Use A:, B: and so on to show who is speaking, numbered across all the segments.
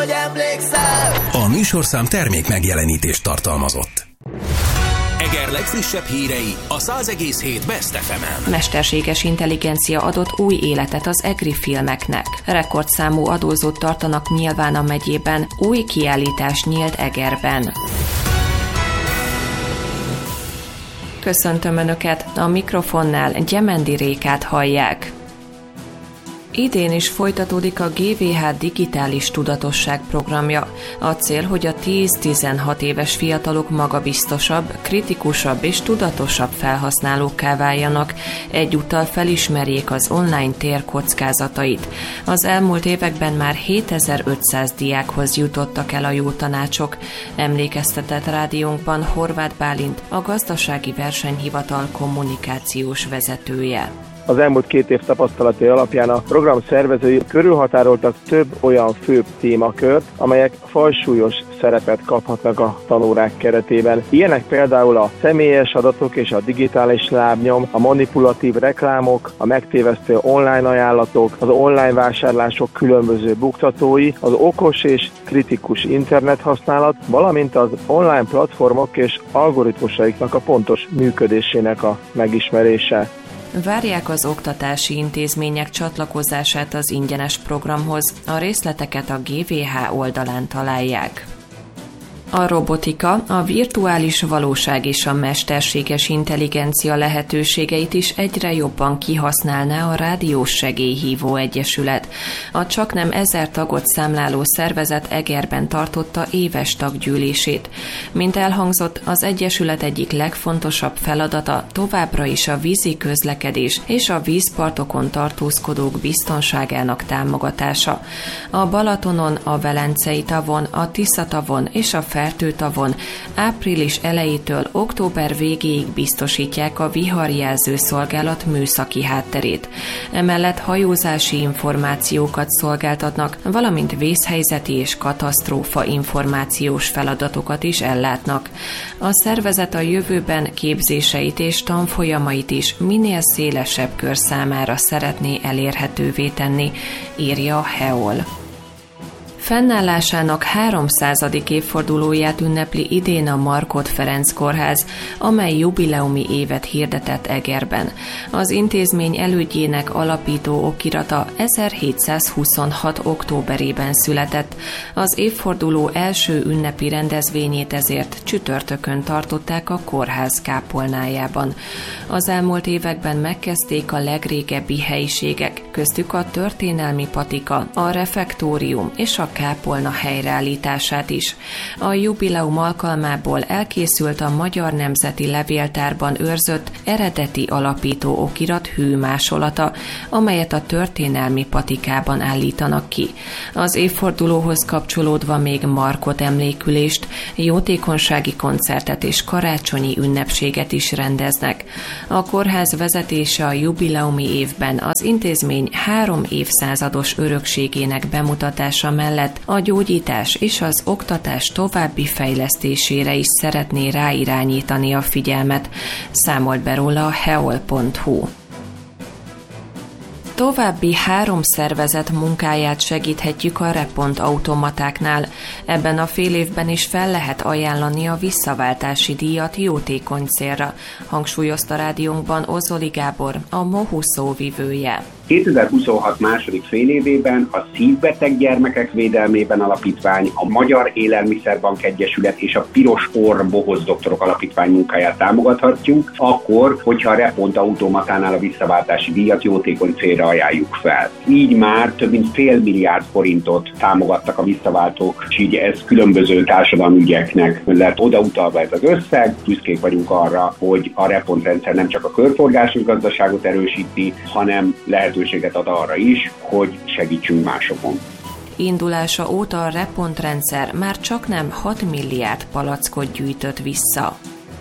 A: hogy emlékszel.
B: A műsorszám termék megjelenítést tartalmazott. Eger legfrissebb hírei a 100,7 Best FM-en.
C: Mesterséges intelligencia adott új életet az egri filmeknek. Rekordszámú adózót tartanak nyilván a megyében, új kiállítás nyílt Egerben. Köszöntöm Önöket, a mikrofonnál Gyemendi Rékát hallják. Idén is folytatódik a GVH digitális tudatosság programja. A cél, hogy a 10-16 éves fiatalok magabiztosabb, kritikusabb és tudatosabb felhasználókká váljanak, egyúttal felismerjék az online tér kockázatait. Az elmúlt években már 7500 diákhoz jutottak el a jó tanácsok, emlékeztetett rádiónkban Horváth Bálint, a Gazdasági Versenyhivatal kommunikációs vezetője.
D: Az elmúlt 2 év tapasztalatai alapján a program szervezői körülhatároltak több olyan főbb témakört, amelyek fajsúlyos szerepet kaphatnak a tanórák keretében. Ilyenek például a személyes adatok és a digitális lábnyom, a manipulatív reklámok, a megtévesztő online ajánlatok, az online vásárlások különböző buktatói, az okos és kritikus internethasználat, valamint az online platformok és algoritmusaiknak a pontos működésének a megismerése.
C: Várják az oktatási intézmények csatlakozását az ingyenes programhoz, a részleteket a GVH oldalán találják. A robotika, a virtuális valóság és a mesterséges intelligencia lehetőségeit is egyre jobban kihasználná a Rádiós Segélyhívó Egyesület. A csaknem 1000 tagot számláló szervezet Egerben tartotta éves taggyűlését. Mint elhangzott, az egyesület egyik legfontosabb feladata továbbra is a vízi közlekedés és a vízpartokon tartózkodók biztonságának támogatása. A Balatonon, a Velencei tavon, a Tisza-tavon és a Fertő-tavon április elejétől október végéig biztosítják a viharjelző szolgálat műszaki hátterét. Emellett hajózási információkat szolgáltatnak, valamint vészhelyzeti és katasztrófa információs feladatokat is ellátnak. A szervezet a jövőben képzéseit és tanfolyamait is minél szélesebb kör számára szeretné elérhetővé tenni, írja a HEOL. Fennállásának 300. évfordulóját ünnepli idén a Markhot Ferenc Kórház, amely jubileumi évet hirdetett Egerben. Az intézmény elődjének alapító okirata 1726. októberében született. Az évforduló első ünnepi rendezvényét ezért csütörtökön tartották a kórház kápolnájában. Az elmúlt években megkezdték a legrégebbi helyiségek, köztük a történelmi patika, a refektórium és a kápolna helyreállítását is. A jubileum alkalmából elkészült a Magyar Nemzeti Levéltárban őrzött eredeti alapító okirat hőmásolata, amelyet a történelmi patikában állítanak ki. Az évfordulóhoz kapcsolódva még Markhot emlékülést, jótékonysági koncertet és karácsonyi ünnepséget is rendeznek. A kórház vezetése a jubileumi évben az intézmény 3 évszázados örökségének bemutatása mellett a gyógyítás és az oktatás további fejlesztésére is szeretné ráirányítani a figyelmet, számolt be róla a heol.hu. További 3 szervezet munkáját segíthetjük a Repont automatáknál. Ebben a fél évben is fel lehet ajánlani a visszaváltási díjat jótékony célra, hangsúlyozta rádiónkban Ozoli Gábor, a MOHU szóvivője.
E: 2026 második félévében a Szívbeteg Gyermekek Védelmében Alapítvány, a Magyar Élelmiszerbank Egyesület és a Piros Orr Bohoz Doktorok Alapítvány munkáját támogathatjuk, akkor, hogyha a Repont automatánál a visszaváltási díjat jótékony célra ajánljuk fel. Így már több mint fél milliárd forintot támogattak a visszaváltók, és így ez különböző társadalmi ügyeknek lett odautalva ez az összeg. Büszkék vagyunk arra, hogy a Repont rendszer nem csak a körforgásos gazdaságot erősíti, hanem lehetőséget ad arra is, hogy segítsünk másokon.
C: Indulása óta a Repont rendszer már csaknem 6 milliárd palackot gyűjtött vissza.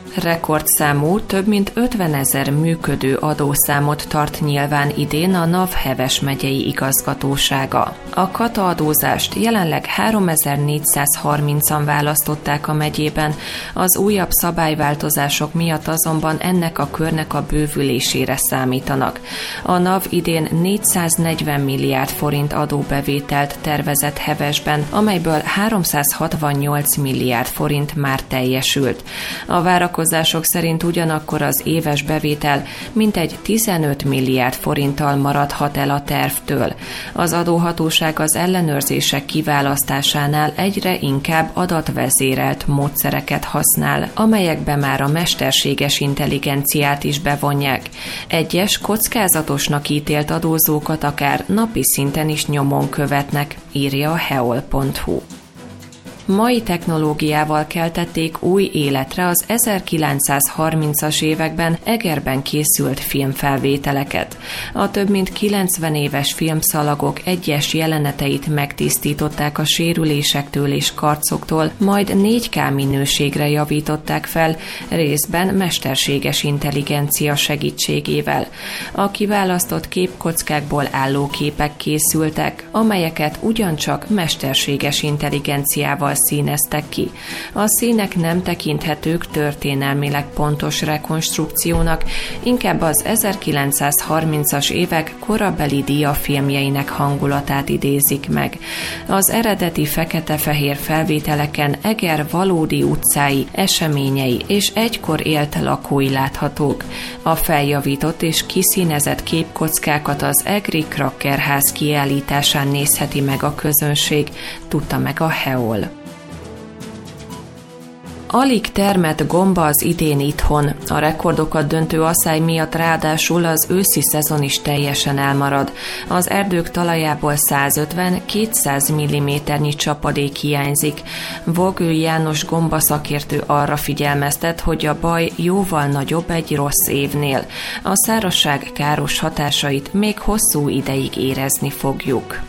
C: Rekordszámú, több mint 50 000 működő adószámot tart nyilván idén a NAV Heves megyei igazgatósága. A kata adózást jelenleg 3430-an választották a megyében, az újabb szabályváltozások miatt azonban ennek a körnek a bővülésére számítanak. A NAV idén 440 milliárd forint adóbevételt tervezett Hevesben, amelyből 368 milliárd forint már teljesült. A várakozások szerint ugyanakkor az éves bevétel mintegy 15 milliárd forinttal maradhat el a tervtől. Az adóhatóság az ellenőrzések kiválasztásánál egyre inkább adatvezérelt módszereket használ, amelyekbe már a mesterséges intelligenciát is bevonják. Egyes kockázatosnak ítélt adózókat akár napi szinten is nyomon követnek, írja a heol.hu. Mai technológiával keltették új életre az 1930-as években Egerben készült filmfelvételeket. A több mint 90 éves filmszalagok egyes jeleneteit megtisztították a sérülésektől és karcoktól, majd 4K minőségre javították fel, részben mesterséges intelligencia segítségével. A kiválasztott képkockákból álló képek készültek, amelyeket ugyancsak mesterséges intelligenciával színeztek ki. A színek nem tekinthetők történelmileg pontos rekonstrukciónak, inkább az 1930-as évek korabeli diafilmjeinek hangulatát idézik meg. Az eredeti fekete-fehér felvételeken Eger valódi utcái, eseményei és egykor élt lakói láthatók. A feljavított és kiszínezett képkockákat az egri Krakkerház kiállításán nézheti meg a közönség, tudta meg a Heol. Alig termett gomba az idén itthon. A rekordokat döntő asszály miatt ráadásul az őszi szezon is teljesen elmarad. Az erdők talajából 150-200 mm-nyi csapadék hiányzik. Vogő János gombaszakértő arra figyelmeztet, hogy a baj jóval nagyobb egy rossz évnél. A szárazság káros hatásait még hosszú ideig érezni fogjuk.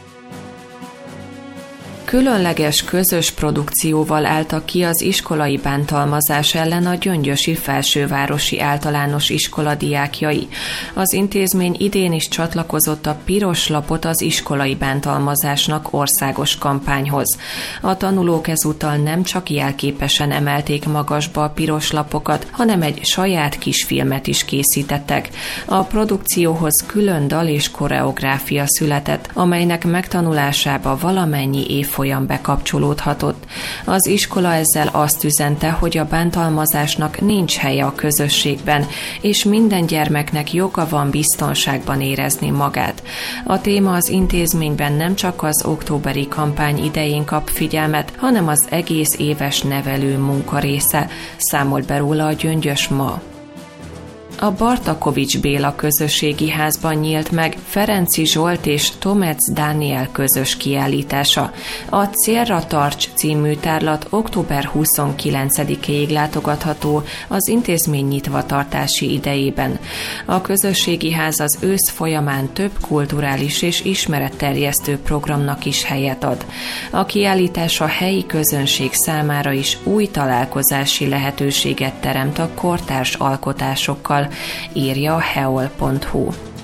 C: Különleges közös produkcióval álltak ki az iskolai bántalmazás ellen a gyöngyösi Felsővárosi Általános Iskola diákjai. Az intézmény idén is csatlakozott a Piros Lapot az iskolai bántalmazásnak országos kampányhoz. A tanulók ezúttal nem csak jelképesen emelték magasba a piros lapokat, hanem egy saját kisfilmet is készítettek. A produkcióhoz külön dal és koreográfia született, amelynek megtanulásába valamennyi évfolyam bekapcsolódhatott. Az iskola ezzel azt üzente, hogy a bántalmazásnak nincs helye a közösségben, és minden gyermeknek joga van biztonságban érezni magát. A téma az intézményben nem csak az októberi kampány idején kap figyelmet, hanem az egész éves nevelő munka része, számolt be róla a Gyöngyös ma. A Bartakovics Béla közösségi házban nyílt meg Ferenczy Zsolt és Tomec Dániel közös kiállítása. A Célra Tarts című tárlat október 29-ig látogatható az intézmény nyitvatartási idejében. A közösségi ház az ősz folyamán több kulturális és ismeretterjesztő programnak is helyet ad. A kiállítás a helyi közönség számára is új találkozási lehetőséget teremt a kortárs alkotásokkal, írja a heol.hu.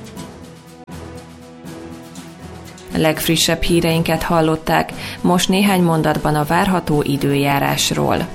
C: Legfrissebb híreinket hallották, most néhány mondatban a várható időjárásról.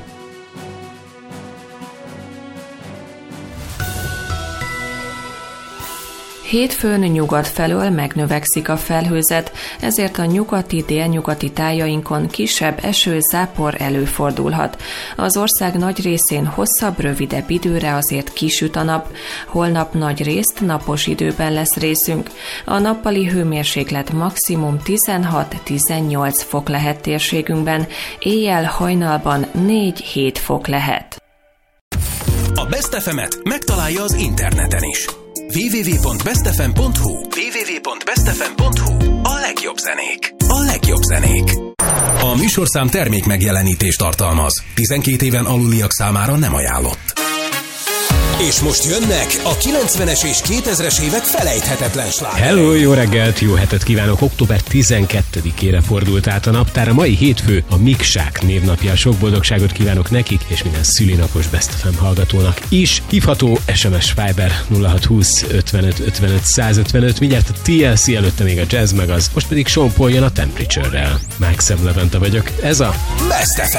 C: Hétfőn nyugat felől megnövekszik a felhőzet, ezért a nyugati-délnyugati tájainkon kisebb eső-zápor előfordulhat. Az ország nagy részén hosszabb, rövidebb időre azért kisüt a nap, holnap nagy részt napos időben lesz részünk. A nappali hőmérséklet maximum 16-18 fok lehet térségünkben, éjjel hajnalban 4-7 fok lehet.
B: A Best FM-et megtalálja az interneten is. www.bestfm.hu a legjobb zenék. A legjobb zenék. A műsorszám termék megjelenítést tartalmaz. 12 éven aluliak számára nem ajánlott. És most jönnek a 90-es és 2000-es évek felejthetetlen slágerei.
A: Hello, jó reggelt, jó hetet kívánok! Október 12-ére fordult át a naptár. A mai hétfő a Miksák névnapja. Sok boldogságot kívánok nekik, és minden szülinapos Best FM hallgatónak is. Hívható SMS Viber 0620 55 55 155. Mindjárt a TLC, előtte még a Jazz meg az. Most pedig Sean Paul jön a Temperature-rel. Maxim Levente vagyok. Ez a
B: Best FM.